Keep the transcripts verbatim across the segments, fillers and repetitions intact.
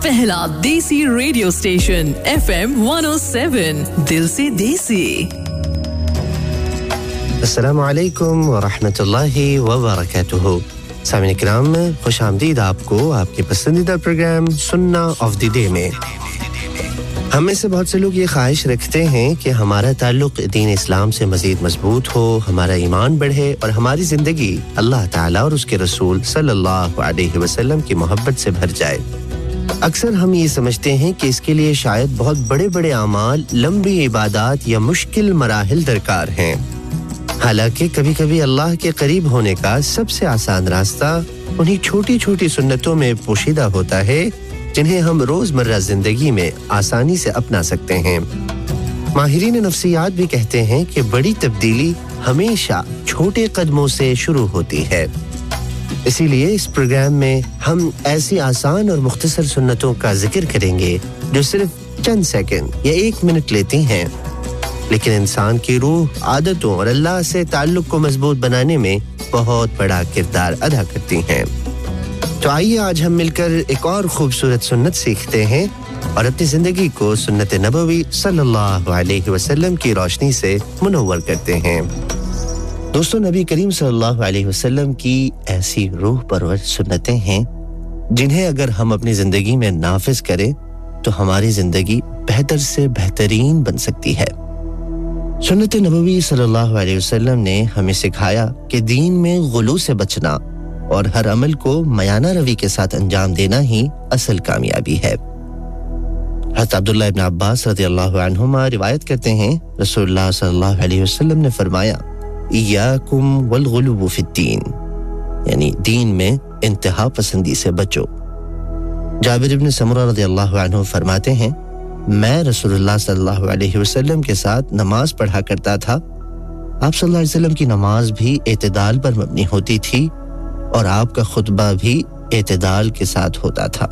पहला देसी radio station F M one oh seven दिल से देसी अस्सलामु अलैकुम व रहमतुल्लाहि व बरकातुहू सामीन इकराम खुशामदीद आपको आपके पसंदीदा प्रोग्राम सुन्ना ऑफ द डे में हम में से बहुत से लोग ये ख्वाहिश रखते हैं कि हमारा ताल्लुक दीन इस्लाम से मज़ीद मजबूत हो हमारा ईमान बढ़े और हमारी ज़िंदगी अल्लाह ताला और उसके रसूल सल्लल्लाहु अलैहि वसल्लम की मोहब्बत से भर जाए अक्सर हम ये समझते हैं कि इसके लिए शायद बहुत बड़े-बड़े अमाल लंबी इबादत या मुश्किल मराहिल दरकार हैं हालांकि कभी-कभी अल्लाह के करीब होने का सबसे आसान रास्ता उन्हीं छोटी-छोटी सुन्नतों में पोशीदा होता है जिन्हें हम रोजमर्रा जिंदगी में आसानी से अपना सकते हैं माहिरीन नफ्सियात भी कहते हैं कि बड़ी तब्दीली हमेशा छोटे कदमों से शुरू होती है इसीलिए इस प्रोग्राम में हम ऐसी आसान और मुख्तसर सुन्नतों का जिक्र करेंगे जो सिर्फ चंद सेकंड या एक मिनट लेती हैं लेकिन इंसान की रूह आदतों और अल्लाह से ताल्लुक को मजबूत बनाने में बहुत बड़ा किरदार अदा करती हैं तो आइए आज हम मिलकर एक और खूबसूरत सुन्नत सीखते हैं और अपनी जिंदगी को सुन्नत नबवी सल्लल्लाहु अलैहि वसल्लम की रोशनी से मुनव्वर करते हैं दोस्तों नबी करीम सल्लल्लाहु अलैहि वसल्लम की ऐसी रूह परवर सुन्नतें हैं जिन्हें अगर हम अपनी जिंदगी में नाफिज करें तो हमारी जिंदगी बेहतर से बेहतरीन बन सकती है सुन्नत नबवी सल्लल्लाहु अलैहि वसल्लम ने हमें सिखाया कि दीन में गुलू से बचना और हर अमल को मयाना रवी के साथ अंजाम देना ही असल कामयाबी है हज़रत अब्दुल्लाह इब्न अब्बास रज़ियल्लाहु अन्हुमा रिवायत करते हैं रसूलुल्लाह सल्लल्लाहु अलैहि वसल्लम ने फरमाया इय्याकुम वल गुलू फिद्दीन यानी दीन में इंतहा पसंदी से बचो जाबिर इब्न समुरा रज़ियल्लाहु अन्हु फरमाते हैं मैं रसूलुल्लाह सल्लल्लाहु अलैहि वसल्लम के साथ नमाज पढ़ा करता था आप सल्लल्लाहु अलैहि वसल्लम की नमाज भी इत्तेदाल पर मबनी होती थी और आपका खुतबा भी इत्तेदाल के साथ होता था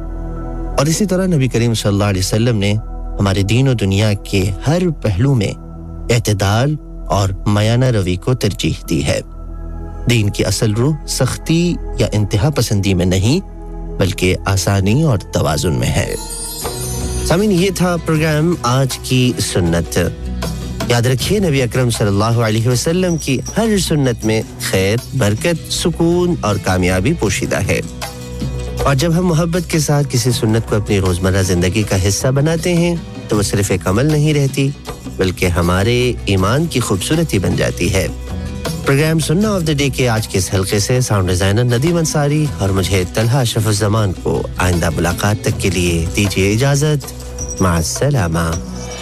और इसी तरह नबी करीम सल्लल्लाहु अलैहि वसल्लम ने हमारे दीन और दुनिया के हर पहलू में इत्तेदाल और मयाना रवी को तरजीह दी है दीन की असल रूह सख्ती या इंतहा पसंदी में नहीं बल्कि आसानी और तवाज़ुन में है सामीन ये था प्रोग्राम आज की सुन्नत याद रखिए नबी अकरम सल्लल्लाहु अलैहि वसल्लम की हर सुन्नत में खैर बरकत सुकून और कामयाबी पोशीदा है और जब हम मोहब्बत के साथ किसी सुन्नत को अपनी रोजमर्रा जिंदगी का हिस्सा बनाते हैं तो वो सिर्फ एक अमल नहीं रहती बल्कि हमारे ईमान की खूबसूरती बन जाती है प्रोग्राम सुन्ना ऑफ द डे के आज के इस हलके से साउंड डिजाइनर नदीम अंसारी और मुझे तलहा अशरफुज़्ज़मान को आइंदा मुलाकात तक के लिए दीजिए इजाजत माअस्सलामा